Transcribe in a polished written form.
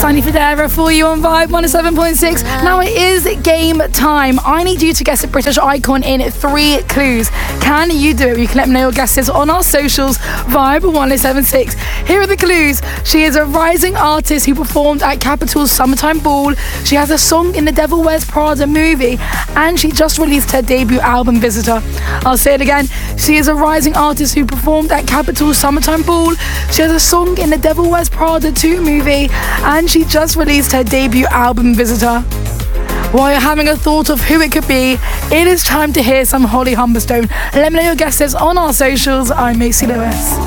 Sunny Federa for you on Vibe 107.6. Now it is game time. I need you to guess a British icon in 3 clues. Can you do it? You can let me know your guesses on our socials, Vibe 1076. Here are the clues. She is a rising artist who performed at Capital's Summertime Ball. She has a song in the Devil Wears Prada movie, and she just released her debut album, Visitor. I'll say it again. She is a rising artist who performed at Capital's Summertime Ball. She has a song in the Devil Wears Prada 2 movie, and she just released her debut album, Visitor. While you're having a thought of who it could be, it is time to hear some Holly Humberstone. Let me know your guesses on our socials. I'm Macy Lewis.